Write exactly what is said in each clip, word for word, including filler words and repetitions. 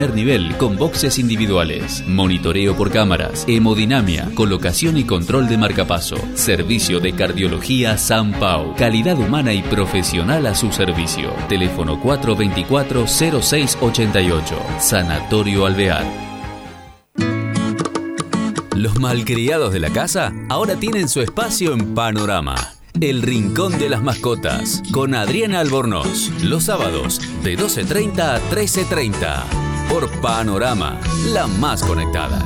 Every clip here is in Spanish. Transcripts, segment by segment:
nivel con boxes individuales, monitoreo por cámaras, hemodinamia, colocación y control de marcapaso, servicio de cardiología San Pau, calidad humana y profesional a su servicio. Teléfono cuatro dos cuatro, cero seis ocho ocho, Sanatorio Alvear. Los malcriados de la casa ahora tienen su espacio en Panorama. El Rincón de las Mascotas, con Adriana Albornoz, los sábados de doce treinta a trece treinta. Por Panorama, la más conectada.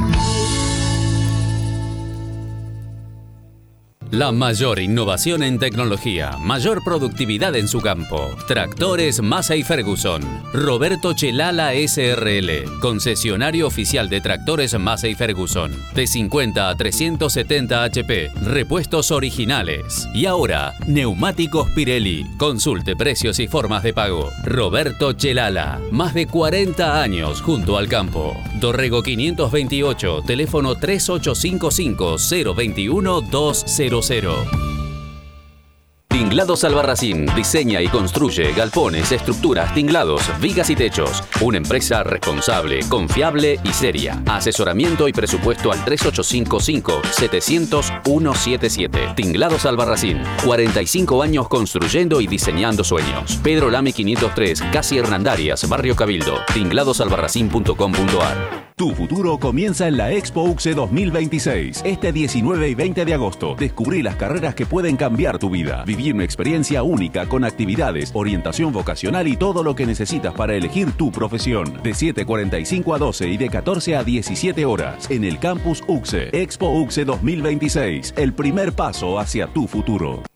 La mayor innovación en tecnología, mayor productividad en su campo. Tractores Massey Ferguson. Roberto Chelala S R L, concesionario oficial de tractores Massey Ferguson. De cincuenta a trescientos setenta H P, repuestos originales. Y ahora, neumáticos Pirelli. Consulte precios y formas de pago. Roberto Chelala, más de cuarenta años junto al campo. Dorrego quinientos veintiocho, teléfono tres ocho cinco cinco, cero dos uno, dos cero cero. Tinglados Albarracín diseña y construye galpones, estructuras, tinglados, vigas y techos. Una empresa responsable, confiable y seria. Asesoramiento y presupuesto al tres ocho cinco cinco, setecientos, ciento setenta y siete. Tinglados Albarracín. cuarenta y cinco años construyendo y diseñando sueños. Pedro Lamy quinientos tres, Casi Hernandarias, Barrio Cabildo. tinglados albarracín punto com punto ar. Tu futuro comienza en la Expo UCSE dos mil veintiséis. Este diecinueve y veinte de agosto. Descubrí las carreras que pueden cambiar tu vida. Viví una experiencia única con actividades, orientación vocacional y todo lo que necesitas para elegir tu profesión. De siete cuarenta y cinco a doce y de catorce a diecisiete horas. En el Campus UCSE. Expo UCSE dos mil veintiséis. El primer paso hacia tu futuro.